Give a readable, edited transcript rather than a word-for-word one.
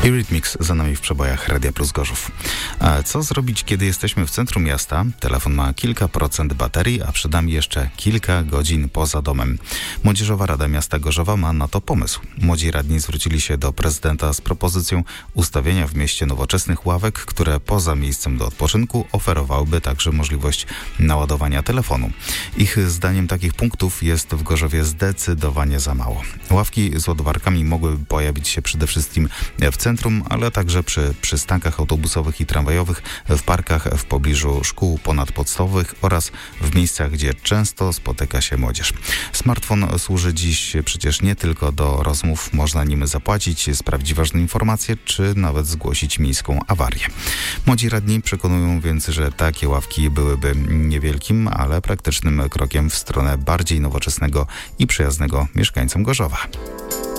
Eurythmics za nami w przebojach Radia Plus Gorzów. A co zrobić, kiedy jesteśmy w centrum miasta? Telefon ma kilka procent baterii, a przed nami jeszcze kilka godzin poza domem. Młodzieżowa Rada Miasta Gorzowa ma na to pomysł. Młodzi radni zwrócili się do prezydenta z propozycją ustawienia w mieście nowoczesnych ławek, które poza miejscem do odpoczynku oferowałyby także możliwość naładowania telefonu. Ich zdaniem takich punktów jest w Gorzowie zdecydowanie za mało. Ławki z ładowarkami mogłyby pojawić się przede wszystkim w centrum, ale także przy przystankach autobusowych i tramwajowych, w parkach w pobliżu szkół ponadpodstawowych oraz w miejscach, gdzie często spotyka się młodzież. Smartfon służy dziś przecież nie tylko do rozmów. Można nim zapłacić, sprawdzić ważne informacje, czy nawet zgłosić miejską awarię. Młodzi radni przekonują więc, że takie ławki byłyby niewielkim, ale praktycznym krokiem w stronę bardziej nowoczesnego i przyjaznego mieszkańcom Gorzowa.